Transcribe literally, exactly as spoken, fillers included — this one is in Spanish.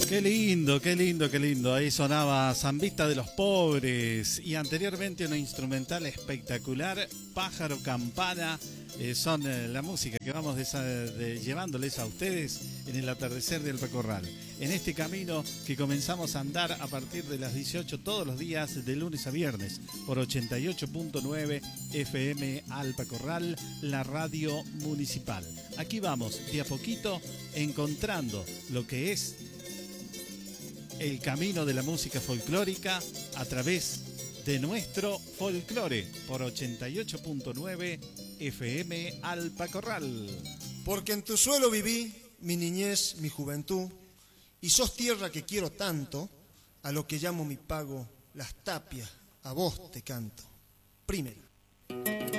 Qué lindo, qué lindo, qué lindo. Ahí sonaba Zambita de los Pobres y anteriormente una instrumental espectacular, Pájaro Campana. Eh, son eh, la música que vamos de, de, llevándoles a ustedes en el atardecer del Alpacorral. En este camino que comenzamos a andar a partir de las dieciocho todos los días, de lunes a viernes, por ochenta y ocho punto nueve F M Alpacorral, la radio municipal. Aquí vamos de a poquito encontrando lo que es el camino de la música folclórica a través de nuestro folclore por ochenta y ocho punto nueve F M Alpacorral. Porque en tu suelo viví mi niñez, mi juventud, y sos tierra que quiero tanto, a lo que llamo mi pago las tapias, a vos te canto. Primero.